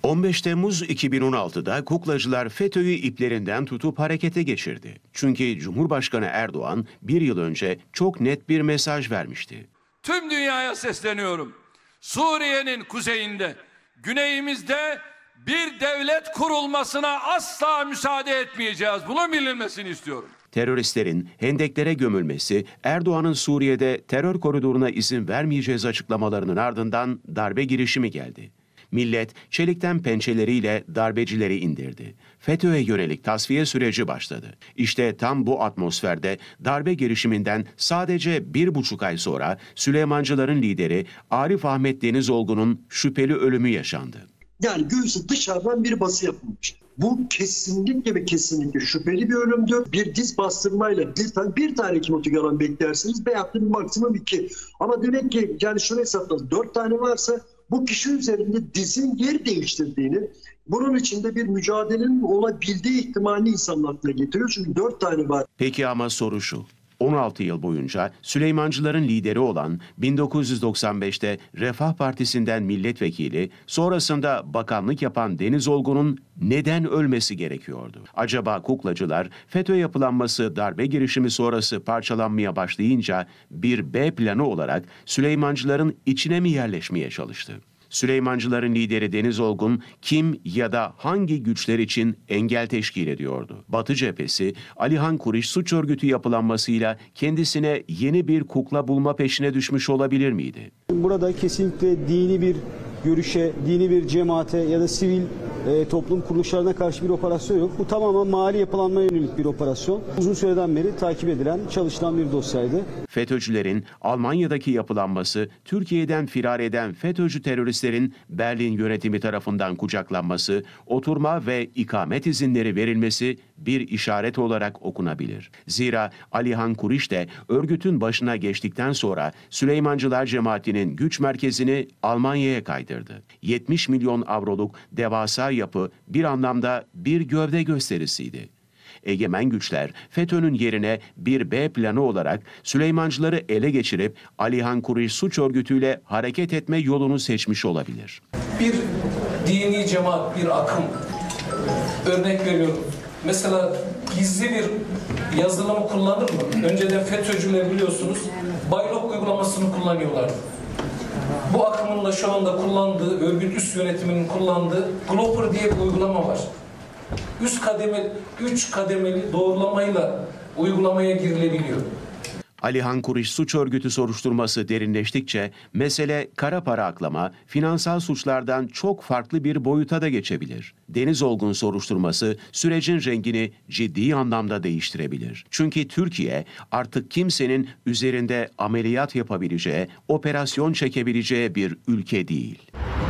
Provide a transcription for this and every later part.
15 Temmuz 2016'da kuklacılar FETÖ'yü iplerinden tutup harekete geçirdi. Çünkü Cumhurbaşkanı Erdoğan bir yıl önce çok net bir mesaj vermişti. Tüm dünyaya sesleniyorum. Suriye'nin kuzeyinde, güneyimizde bir devlet kurulmasına asla müsaade etmeyeceğiz. Bunun bilinmesini istiyorum. Teröristlerin hendeklere gömülmesi, Erdoğan'ın Suriye'de terör koridoruna izin vermeyeceğiz açıklamalarının ardından darbe girişimi geldi. Millet çelikten pençeleriyle darbecileri indirdi. FETÖ'ye yönelik tasfiye süreci başladı. İşte tam bu atmosferde darbe girişiminden sadece 1,5 ay sonra Süleymancıların lideri Arif Ahmet Denizolgun'un şüpheli ölümü yaşandı. Yani göğsü dışarıdan bir bası yapılmış. Bu kesinlikle ve kesinlikle şüpheli bir ölümdü. Bir diz bastırmayla bir tane kimotogram beklersiniz veyahut da maksimum 2. Ama demek ki yani şunu hesaplayın, 4 tane varsa bu kişi üzerinde dizin yer değiştirdiğini, bunun içinde bir mücadelenin olabildiği ihtimalini insanın aklına getiriyor. Çünkü 4 tane var. Peki ama soru şu. 16 yıl boyunca Süleymancıların lideri olan 1995'te Refah Partisi'nden milletvekili, sonrasında bakanlık yapan Denizolgun'un neden ölmesi gerekiyordu? Acaba kuklacılar FETÖ yapılanması darbe girişimi sonrası parçalanmaya başlayınca bir B planı olarak Süleymancıların içine mi yerleşmeye çalıştı? Süleymancıların lideri Denizolgun kim ya da hangi güçler için engel teşkil ediyordu? Batı cephesi Alihan Kuriş suç örgütü yapılanmasıyla kendisine yeni bir kukla bulma peşine düşmüş olabilir miydi? Burada kesinlikle dini bir görüşe, dini bir cemaate ya da sivil toplum kuruluşlarına karşı bir operasyon yok. Bu tamamen mali yapılanmaya yönelik bir operasyon. Uzun süreden beri takip edilen, çalışılan bir dosyaydı. FETÖ'cülerin Almanya'daki yapılanması, Türkiye'den firar eden FETÖ'cü teröristlerin Berlin yönetimi tarafından kucaklanması, oturma ve ikamet izinleri verilmesi bir işaret olarak okunabilir. Zira Alihan Kuriş de örgütün başına geçtikten sonra Süleymancılar cemaatinin güç merkezini Almanya'ya kaydırdı. 70 milyon avroluk devasa yapı bir anlamda bir gövde gösterisiydi. Egemen güçler FETÖ'nün yerine bir B planı olarak Süleymancıları ele geçirip Alihan Kuriş suç örgütüyle hareket etme yolunu seçmiş olabilir. Bir dini cemaat, bir akım, örnek veriyorum. Mesela gizli bir yazılımı kullanır mı? Önceden FETÖ'cüler biliyorsunuz Baylok uygulamasını kullanıyorlardı. Bu akımın da şu anda kullandığı, örgüt üst yönetiminin kullandığı Glopper diye bir uygulama var. Üç kademeli doğrulamayla uygulamaya girilebiliyor. Alihan Kuriş suç örgütü soruşturması derinleştikçe mesele kara para aklama, finansal suçlardan çok farklı bir boyuta da geçebilir. Denizolgun soruşturması sürecin rengini ciddi anlamda değiştirebilir. Çünkü Türkiye artık kimsenin üzerinde ameliyat yapabileceği, operasyon çekebileceği bir ülke değil.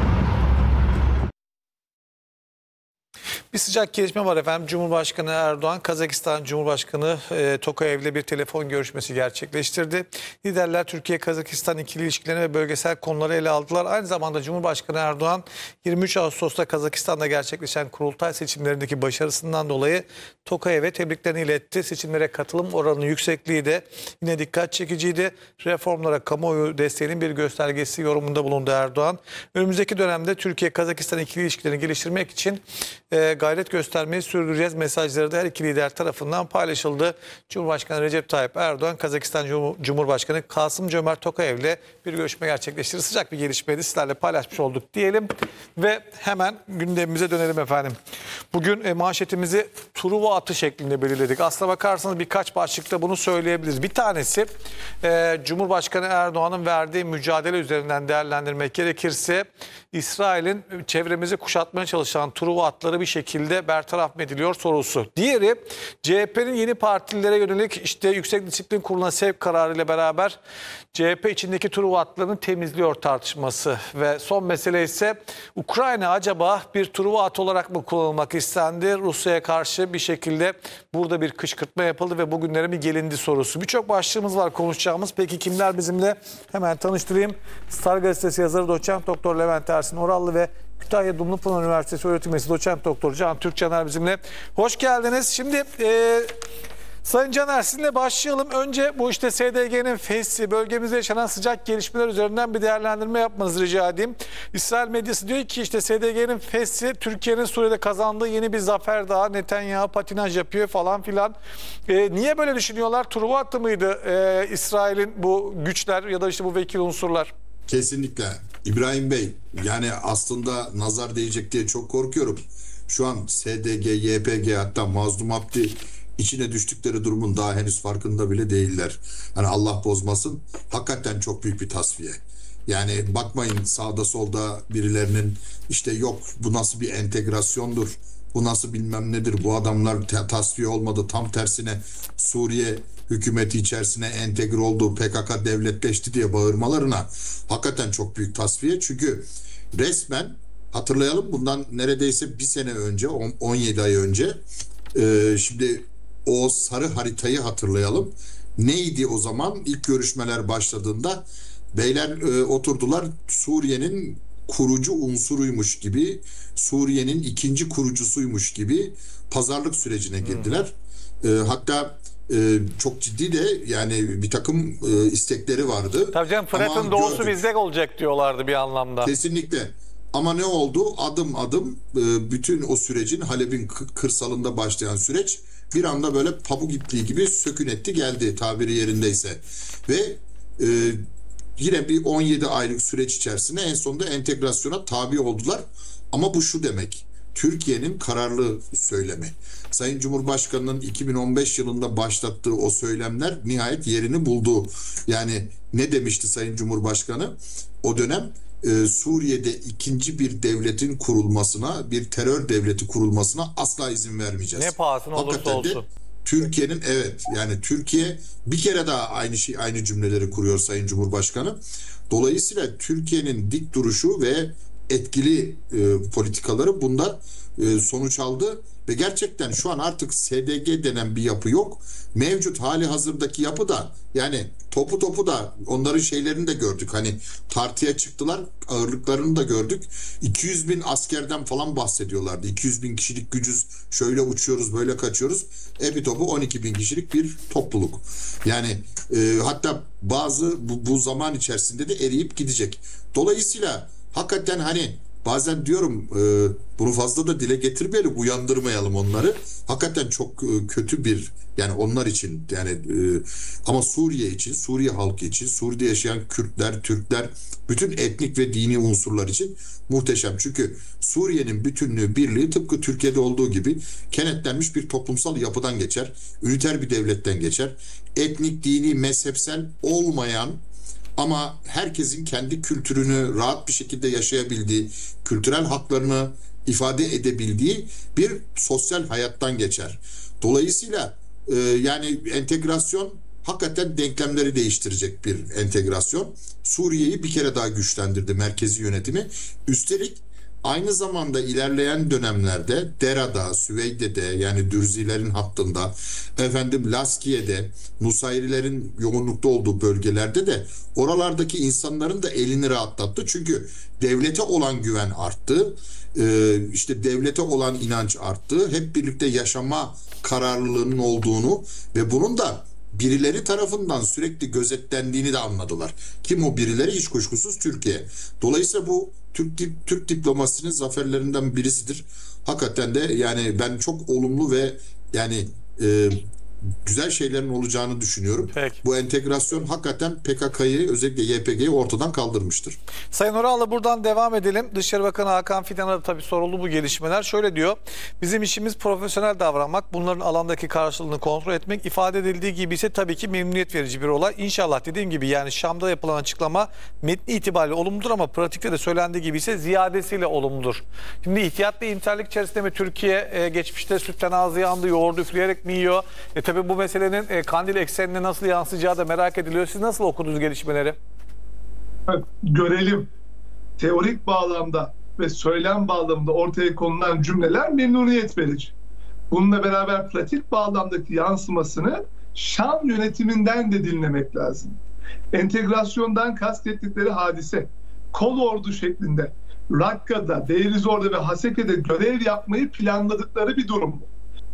Bir sıcak gelişme var efendim. Cumhurbaşkanı Erdoğan, Kazakistan Cumhurbaşkanı Tokayev'le bir telefon görüşmesi gerçekleştirdi. Liderler Türkiye-Kazakistan ikili ilişkilerini ve bölgesel konuları ele aldılar. Aynı zamanda Cumhurbaşkanı Erdoğan 23 Ağustos'ta Kazakistan'da gerçekleşen kurultay seçimlerindeki başarısından dolayı Tokayev'e tebriklerini iletti. Seçimlere katılım oranının yüksekliği de yine dikkat çekiciydi. Reformlara kamuoyu desteğinin bir göstergesi yorumunda bulundu Erdoğan. Önümüzdeki dönemde Türkiye-Kazakistan ikili ilişkilerini geliştirmek için gayret göstermeyi sürdüreceğiz mesajları da her iki lider tarafından paylaşıldı. Cumhurbaşkanı Recep Tayyip Erdoğan, Kazakistan Cumhurbaşkanı Kasım-Cömert Tokayev'le bir görüşme gerçekleştirdi. Sıcak bir gelişmeydi, sizlerle paylaşmış olduk diyelim ve hemen gündemimize dönelim efendim. Bugün manşetimizi Truva atı şeklinde belirledik. Aslına bakarsanız birkaç başlıkta bunu söyleyebiliriz. Bir tanesi Cumhurbaşkanı Erdoğan'ın verdiği mücadele üzerinden değerlendirmek gerekirse İsrail'in çevremizi kuşatmaya çalışan Truva atları bir şekilde bertaraf mı ediliyor sorusu. Diğeri CHP'nin yeni partilere yönelik işte Yüksek Disiplin Kurulu'na sevk kararıyla beraber CHP içindeki Truva atlarını temizliyor tartışması ve son mesele ise Ukrayna acaba bir Truva at olarak mı kullanılmak istendi? Rusya'ya karşı bir şekilde burada bir kışkırtma yapıldı ve bugünlere mi gelindi sorusu. Birçok başlığımız var konuşacağımız. Peki kimler bizimle? Hemen tanıştırayım. Star Gazetesi yazarı Doçent Doktor Levent Ersin Orallı ve Kütahya Dumlupınar Üniversitesi öğretim üyesi Doçent Doktor Can Türkcaner bizimle. Hoş geldiniz. Şimdi Sayın Caner, sizinle başlayalım. Önce bu işte SDG'nin fesli, bölgemizde yaşanan sıcak gelişmeler üzerinden bir değerlendirme yapmanızı rica edeyim. İsrail medyası diyor ki işte SDG'nin fesli Türkiye'nin Suriye'de kazandığı yeni bir zafer daha. Netanyahu patinaj yapıyor falan filan. Niye böyle düşünüyorlar? Truva attı mıydı İsrail'in bu güçler ya da işte bu vekil unsurlar? Kesinlikle. İbrahim Bey, yani aslında nazar değecek diye çok korkuyorum. Şu an SDG, YPG, hatta Mazlum Abdi içine düştükleri durumun daha henüz farkında bile değiller. Hani Allah bozmasın, hakikaten çok büyük bir tasfiye. Yani bakmayın sağda solda birilerinin işte yok bu nasıl bir entegrasyondur, bu nasıl bilmem nedir, bu adamlar tasfiye olmadı, tam tersine Suriye hükümeti içerisine entegre oldu, PKK devletleşti diye bağırmalarına hakikaten çok büyük tasfiye. Çünkü resmen hatırlayalım, bundan neredeyse bir sene önce, 17 ay önce, şimdi o sarı haritayı hatırlayalım. Neydi o zaman ilk görüşmeler başladığında? Beyler oturdular, Suriye'nin kurucu unsuruymuş gibi, Suriye'nin ikinci kurucusuymuş gibi pazarlık sürecine girdiler. Hatta çok ciddi de yani bir takım istekleri vardı. Tabii canım, Fırat'ın doğusu bizde olacak diyorlardı bir anlamda. Kesinlikle. Ama ne oldu? Adım adım bütün o sürecin, Halep'in kırsalında başlayan süreç bir anda böyle pamuk ipliği gibi sökün etti geldi, tabiri yerindeyse. Ve yine bir 17 aylık süreç içerisinde en sonunda entegrasyona tabi oldular. Ama bu şu demek: Türkiye'nin kararlı söylemi. Sayın Cumhurbaşkanı'nın 2015 yılında başlattığı o söylemler nihayet yerini buldu. Yani ne demişti Sayın Cumhurbaşkanı? O dönem Suriye'de ikinci bir devletin kurulmasına, bir terör devleti kurulmasına asla izin vermeyeceğiz. Ne pahasına olursa olsun. Türkiye'nin, evet, yani Türkiye bir kere daha aynı cümleleri kuruyor Sayın Cumhurbaşkanı. Dolayısıyla Türkiye'nin dik duruşu ve etkili politikaları bunda sonuç aldı ve gerçekten şu an artık SDG denen bir yapı yok. Mevcut hali hazırdaki yapı da, yani topu da, onların şeylerini de gördük. Hani tartıya çıktılar, ağırlıklarını da gördük. 200 bin askerden falan bahsediyorlardı. 200 bin kişilik gücüz, şöyle uçuyoruz, böyle kaçıyoruz. Bir topu 12 bin kişilik bir topluluk. Yani hatta bazı bu zaman içerisinde de eriyip gidecek. Dolayısıyla hakikaten hani bazen diyorum bunu fazla da dile getirmeyelim, uyandırmayalım onları. Hakikaten çok kötü bir, yani onlar için, yani ama Suriye için, Suriye halkı için, Suriye'de yaşayan Kürtler, Türkler, bütün etnik ve dini unsurlar için muhteşem. Çünkü Suriye'nin bütünlüğü, birliği tıpkı Türkiye'de olduğu gibi kenetlenmiş bir toplumsal yapıdan geçer. Üniter bir devletten geçer. Etnik, dini, mezhepsel olmayan ama herkesin kendi kültürünü rahat bir şekilde yaşayabildiği, kültürel haklarını ifade edebildiği bir sosyal hayattan geçer. Dolayısıyla yani entegrasyon hakikaten denklemleri değiştirecek bir entegrasyon. Suriye'yi bir kere daha güçlendirdi merkezi yönetimi. Üstelik aynı zamanda ilerleyen dönemlerde Dera'da, Süveyde'de, yani Dürzilerin hattında, Laskiye'de, Nusayrilerin yoğunlukta olduğu bölgelerde de oralardaki insanların da elini rahatlattı. Çünkü devlete olan güven arttı. İşte devlete olan inanç arttı. Hep birlikte yaşama kararlılığının olduğunu ve bunun da birileri tarafından sürekli gözetlendiğini de anladılar. Kim o birileri? Hiç kuşkusuz Türkiye. Dolayısıyla bu Türk diplomasisinin zaferlerinden birisidir. Hakikaten de yani ben çok olumlu ve yani güzel şeylerin olacağını düşünüyorum. Peki. Bu entegrasyon hakikaten PKK'yı, özellikle YPG'yi ortadan kaldırmıştır. Sayın Oral'la buradan devam edelim. Dışişleri Bakanı Hakan Fidan'a da tabii soruldu bu gelişmeler. Şöyle diyor: bizim işimiz profesyonel davranmak, bunların alandaki karşılığını kontrol etmek. İfade edildiği gibi ise tabii ki memnuniyet verici bir olay. İnşallah, dediğim gibi, yani Şam'da yapılan açıklama metni itibariyle olumludur ama pratikte de söylendiği gibi ise ziyadesiyle olumludur. Şimdi ihtiyatlı iyimserlik içerisinde mi Türkiye geçmişte sütten ağzı yandı, yoğurdu üfleyerek mi yiyor? Tabii bu meselenin Kandil eksenine nasıl yansıyacağı da merak ediliyor. Siz nasıl okudunuz gelişmeleri? Görelim. Teorik bağlamda ve söylem bağlamında ortaya konulan cümleler memnuniyet verici. Bununla beraber pratik bağlamdaki yansımasını Şam yönetiminden de dinlemek lazım. Entegrasyondan kastettikleri hadise, kol ordu şeklinde Rakka'da, Deir ez-Zor'da ve Haseke'de görev yapmayı planladıkları bir durum bu.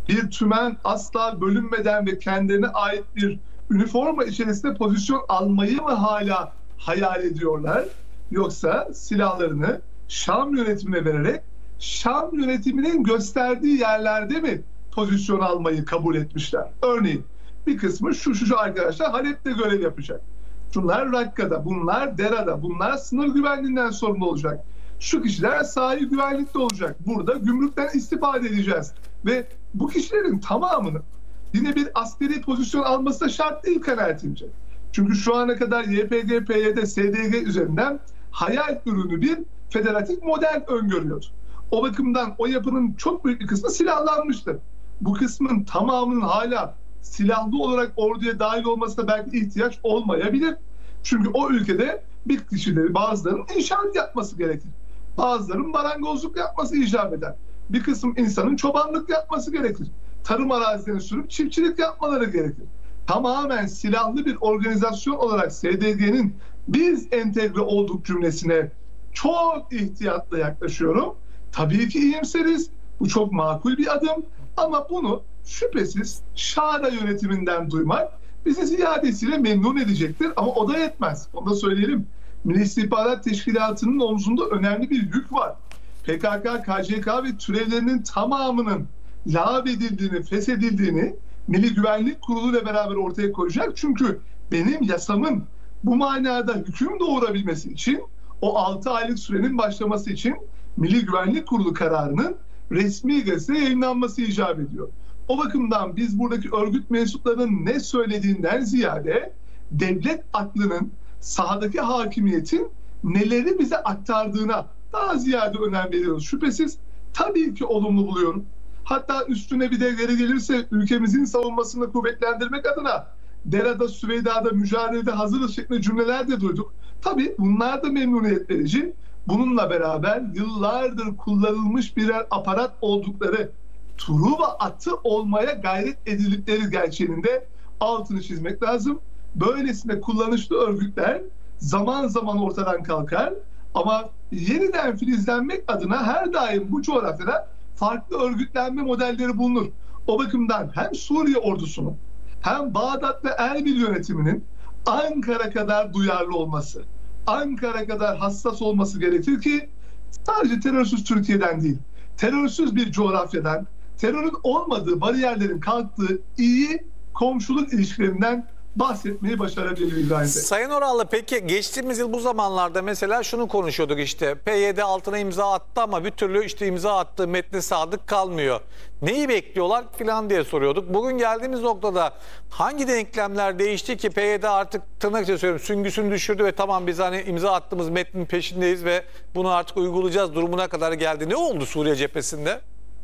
bir tümen asla bölünmeden ve kendine ait bir üniforma içerisinde pozisyon almayı mı hala hayal ediyorlar? Yoksa silahlarını Şam yönetimine vererek Şam yönetiminin gösterdiği yerlerde mi pozisyon almayı kabul etmişler? Örneğin bir kısmı şu arkadaşlar Halep'te görev yapacak. Şunlar Rakka'da, bunlar Dera'da, bunlar sınır güvenliğinden sorumlu olacak. Şu kişiler sahil güvenlikte olacak. Burada gümrükten istifade edeceğiz. Ve bu kişilerin tamamını yine bir askeri pozisyon alması da şart değil kanaatimce. Çünkü şu ana kadar YPG, PYD, SDG üzerinden hayal ürünü bir federatif model öngörüyordu. O bakımdan o yapının çok büyük bir kısmı silahlanmıştı. Bu kısmın tamamının hala silahlı olarak orduya dahil olmasına belki ihtiyaç olmayabilir. Çünkü o ülkede bir kişileri bazılarının inşaat yapması gerekir. Bazılarının marangozluk yapması icap eder. Bir kısım insanın çobanlık yapması gerekir. Tarım arazilerini sürüp çiftçilik yapmaları gerekir. Tamamen silahlı bir organizasyon olarak SDG'nin biz entegre olduk cümlesine çok ihtiyatla yaklaşıyorum. Tabii ki iyimseriz. Bu çok makul bir adım. Ama bunu şüphesiz Şara yönetiminden duymak bizi ziyadesiyle memnun edecektir. Ama o da yetmez. Onu da söyleyelim. Milli İstihbarat Teşkilatı'nın omzunda önemli bir yük var. PKK, KCK ve türevlerinin tamamının lağvedildiğini, feshedildiğini Milli Güvenlik Kurulu ile beraber ortaya koyacak. Çünkü benim yasamın bu manada hüküm doğurabilmesi için o 6 aylık sürenin başlaması için Milli Güvenlik Kurulu kararının resmi gazetede yayınlanması icap ediyor. O bakımdan biz buradaki örgüt mensuplarının ne söylediğinden ziyade devlet aklının sahadaki hakimiyetin neleri bize aktardığına daha ziyade önem veriyoruz. Şüphesiz tabii ki olumlu buluyorum. Hatta üstüne bir de geri gelirse ülkemizin savunmasını kuvvetlendirmek adına Dera'da, Süveyda'da, mücadelede hazırız şeklinde cümleler de duyduk. Tabii bunlar da memnuniyet verici. Bununla beraber yıllardır kullanılmış birer aparat oldukları, Truva atı olmaya gayret edildikleri gerçeğinin de altını çizmek lazım. Böylesine kullanışlı örgütler zaman zaman ortadan kalkar ama yeniden filizlenmek adına her daim bu coğrafyada farklı örgütlenme modelleri bulunur. O bakımdan hem Suriye ordusunun hem Bağdat ve Erbil yönetiminin Ankara kadar duyarlı olması, Ankara kadar hassas olması gerekir ki sadece terörsüz Türkiye'den değil, terörsüz bir coğrafyadan, terörün olmadığı bariyerlerin kalktığı iyi komşuluk ilişkilerinden bahsetmeyi başarabilir İbrahim Bey. Sayın Orallı, peki geçtiğimiz yıl bu zamanlarda mesela şunu konuşuyorduk, işte PYD altına imza attı ama bir türlü işte imza attığı metne sadık kalmıyor. Neyi bekliyorlar falan diye soruyorduk. Bugün geldiğimiz noktada hangi denklemler değişti ki PYD artık tırnak içinde söylüyorum süngüsünü düşürdü ve tamam biz hani imza attığımız metnin peşindeyiz ve bunu artık uygulayacağız durumuna kadar geldi. Ne oldu Suriye cephesinde?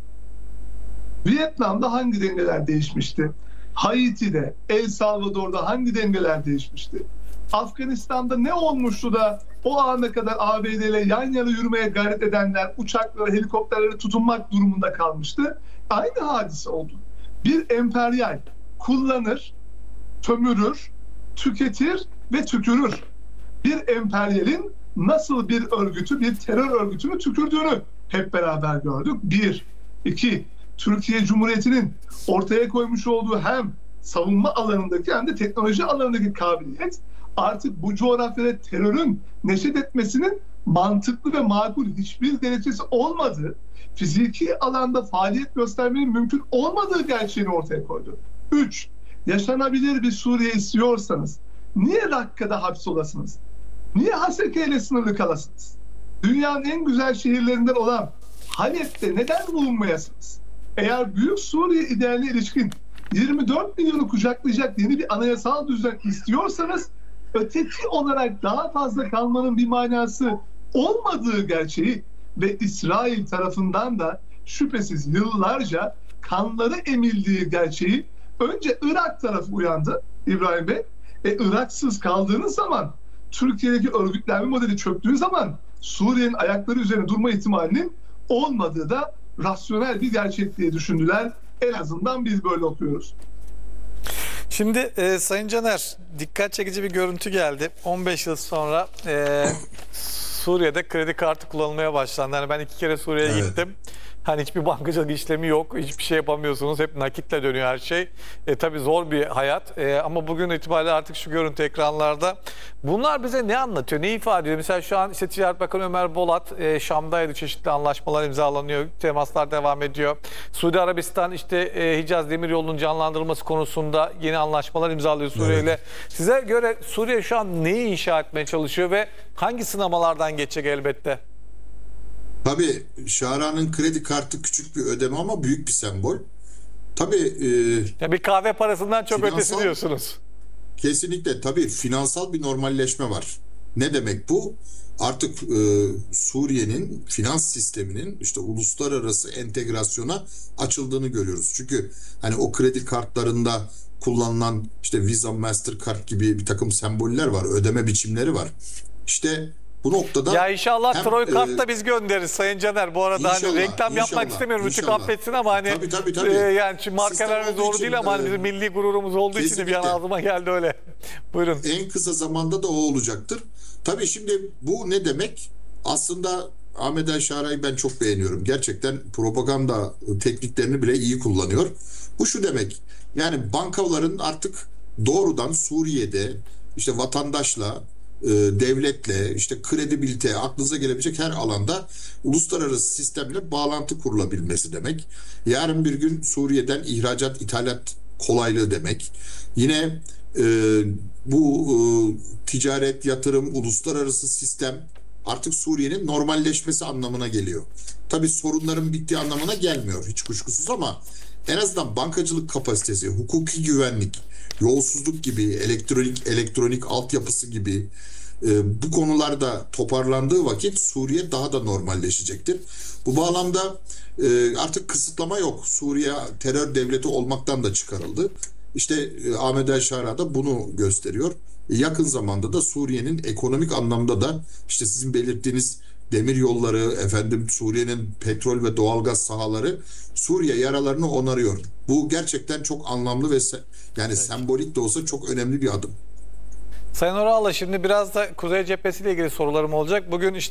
Vietnam'da hangi dengeler değişmişti? Haiti'de, El Salvador'da hangi dengeler değişmişti? Afganistan'da ne olmuştu da o ana kadar ABD ile yan yana yürümeye gayret edenler uçaklara, helikopterlere tutunmak durumunda kalmıştı? Aynı hadise oldu. Bir emperyal kullanır, sömürür, tüketir ve tükürür. Bir emperyalin nasıl bir örgütü, bir terör örgütünü tükürdüğünü hep beraber gördük. 1, 2, Türkiye Cumhuriyeti'nin ortaya koymuş olduğu hem savunma alanındaki hem de teknoloji alanındaki kabiliyet artık bu coğrafyada terörün neşet etmesinin mantıklı ve makul hiçbir gerekçesi olmadığı, fiziki alanda faaliyet göstermenin mümkün olmadığı gerçeğini ortaya koydu. 3. Yaşanabilir bir Suriye istiyorsanız niye Rakka'da hapsolasınız? Niye Haseke ile sınırlı kalasınız? Dünyanın en güzel şehirlerinden olan Halep'te neden bulunmayasınız? Eğer Büyük Suriye idealine ilişkin 24 milyonu kucaklayacak yeni bir anayasal düzen istiyorsanız öteki olarak daha fazla kalmanın bir manası olmadığı gerçeği ve İsrail tarafından da şüphesiz yıllarca kanları emildiği gerçeği önce Irak tarafı uyandı İbrahim Bey. Iraksız kaldığınız zaman Türkiye'deki örgütlenme modeli çöktüğü zaman Suriye'nin ayakları üzerine durma ihtimalinin olmadığı da rasyonel bir gerçek diye düşündüler. En azından biz böyle okuyoruz. Şimdi Sayın Caner, dikkat çekici bir görüntü geldi. 15 yıl sonra Suriye'de kredi kartı kullanılmaya başlandı. Yani ben 2 kere Suriye'ye Evet. gittim. Hani hiçbir bankacılık işlemi yok. Hiçbir şey yapamıyorsunuz. Hep nakitle dönüyor her şey. Tabii zor bir hayat. Ama bugün itibariyle artık şu görüntü ekranlarda. Bunlar bize ne anlatıyor? Ne ifade ediyor? Mesela şu an işte Ticaret Bakanı Ömer Bolat Şam'daydı. Çeşitli anlaşmalar imzalanıyor. Temaslar devam ediyor. Suudi Arabistan işte Hicaz Demiryolu'nun canlandırılması konusunda yeni anlaşmalar imzalıyor Suriye ile. Size göre Suriye şu an neyi inşa etmeye çalışıyor ve hangi sınamalardan geçecek elbette? Tabii Şahra'nın kredi kartı küçük bir ödeme ama büyük bir sembol. Tabii Ya bir kahve parasından çok Finansal- ötesi diyorsunuz. kesinlikle tabii finansal bir normalleşme var. Ne demek bu? Artık Suriye'nin finans sisteminin işte uluslararası entegrasyona açıldığını görüyoruz. Çünkü hani o kredi kartlarında kullanılan işte Visa, Mastercard gibi bir takım semboller var, ödeme biçimleri var. İşte bu noktada Ya inşallah hem, Troy Kart da biz göndeririz Sayın Caner. Bu arada İnşallah, hani reklam yapmak inşallah, istemiyorum. Rütük inşallah. affetsin ama hani Tabii. yani çünkü marka Sistem vermemiz olduğu doğru için, değil ama hani bizim milli gururumuz olduğu için de bir an kesinlikle. ağzıma geldi öyle. Buyurun. en kısa zamanda da o olacaktır. Tabii şimdi bu ne demek? Aslında Ahmet El Şara'yı ben çok beğeniyorum. Gerçekten propaganda tekniklerini bile iyi kullanıyor. Bu şu demek. Yani bankaların artık doğrudan Suriye'de işte vatandaşla, devletle, işte kredibilite, aklınıza gelebilecek her alanda uluslararası sistemle bağlantı kurulabilmesi demek. Yarın bir gün Suriye'den ihracat, ithalat kolaylığı demek. Yine bu ticaret, yatırım, uluslararası sistem artık Suriye'nin normalleşmesi anlamına geliyor. Tabii sorunların bittiği anlamına gelmiyor hiç kuşkusuz ama en azından bankacılık kapasitesi, hukuki güvenlik, yolsuzluk gibi, elektronik altyapısı gibi bu konularda toparlandığı vakit Suriye daha da normalleşecektir. Bu bağlamda artık kısıtlama yok. Suriye terör devleti olmaktan da çıkarıldı. İşte Ahmet El Şara da bunu gösteriyor. Yakın zamanda da Suriye'nin ekonomik anlamda da işte sizin belirttiğiniz demir yolları, Suriye'nin petrol ve doğalgaz sahaları Suriye yaralarını onarıyor. Bu gerçekten çok anlamlı ve yani sembolik de olsa çok önemli bir adım. Sayın Oral'la şimdi biraz da Kuzey Cephesi ile ilgili sorularım olacak. Bugün işte